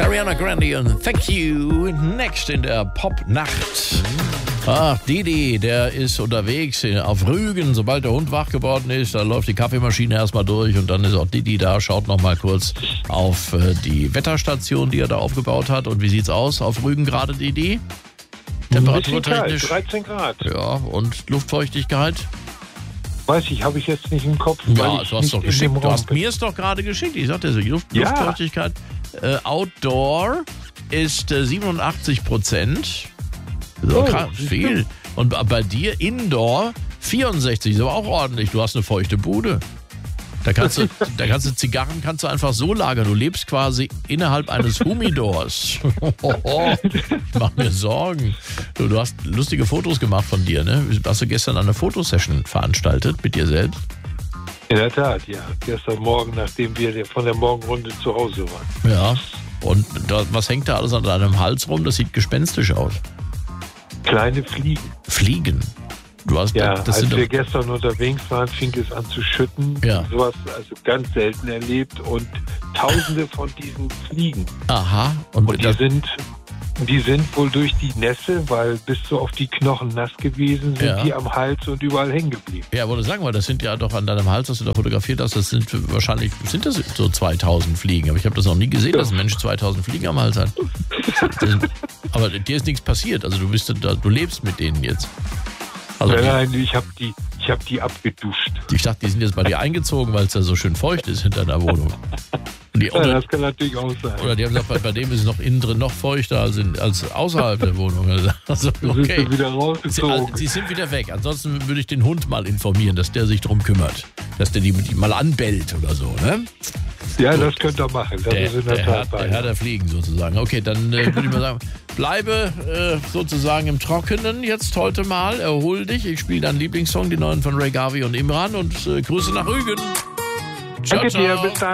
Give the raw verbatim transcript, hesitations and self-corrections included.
Ariana Grande und Thank You. Next in der Pop-Nacht. Ach, Didi, der ist unterwegs auf Rügen. Sobald der Hund wach geworden ist, dann läuft die Kaffeemaschine erstmal durch und dann ist auch Didi da. Schaut noch mal kurz auf die Wetterstation, die er da aufgebaut hat. Und wie sieht's aus auf Rügen gerade, Didi? Temperaturtechnisch? dreizehn Grad. Ja, und Luftfeuchtigkeit? Weiß ich, habe ich jetzt nicht im Kopf. Ja, du hast doch geschickt. Du hast mir es doch gerade geschickt. Ich sagte, Luft, ja. Luftfeuchtigkeit. Äh, Outdoor ist äh, siebenundachtzig Prozent. So, oh, krass, viel. Und bei dir Indoor vierundsechzig. Ist aber auch ordentlich. Du hast eine feuchte Bude. Da kannst du, da kannst du Zigarren kannst du einfach so lagern. Du lebst quasi innerhalb eines Humidors. Ich mach mir Sorgen. Du, du hast lustige Fotos gemacht von dir, ne? Hast du gestern eine Fotosession veranstaltet mit dir selbst? In der Tat, ja. Gestern Morgen, nachdem wir von der Morgenrunde zu Hause waren. Ja. Und da, was hängt da alles an deinem Hals rum? Das sieht gespenstisch aus. Kleine Fliegen. Fliegen? Du hast, ja, das als sind wir gestern unterwegs waren, fing es an zu schütten. Ja. Sowas also ganz selten erlebt und tausende von diesen Fliegen. Aha. Und, und die sind die sind wohl durch die Nässe, weil bis so auf die Knochen nass gewesen sind, ja. die am Hals und überall hängen geblieben. Ja, wollte sagen, weil das sind ja doch an deinem Hals, was du da fotografiert hast, das sind wahrscheinlich, sind das so zweitausend Fliegen. Aber ich habe das noch nie gesehen, ja. dass ein Mensch zweitausend Fliegen am Hals hat. Das, aber dir ist nichts passiert, also du bist da, du lebst mit denen jetzt. Also nein, nein, ich habe die, ich hab die abgeduscht. Ich dachte, die sind jetzt bei dir eingezogen, weil es da so schön feucht ist hinter der Wohnung. Die, ja, oder, das kann natürlich auch sein. Oder die haben gesagt, bei, bei dem ist es noch innen drin noch feuchter als, in, als außerhalb der Wohnung. Also, okay. Sind wieder rausgezogen. Sie, sie sind wieder weg. Ansonsten würde ich den Hund mal informieren, dass der sich drum kümmert. Dass der die, die mal anbellt oder so, ne? Ja, gut. Das könnt ihr machen. Das der, ist in der, der, Tat Herr, der Herr der Fliegen sozusagen. Okay, dann äh, würde ich mal sagen, bleibe äh, sozusagen im Trockenen jetzt heute mal. Erhol dich. Ich spiele deinen Lieblingssong, die neuen von Ray Garvey und Imran. Und äh, Grüße nach Rügen. Ciao, Danke dir, bis dann.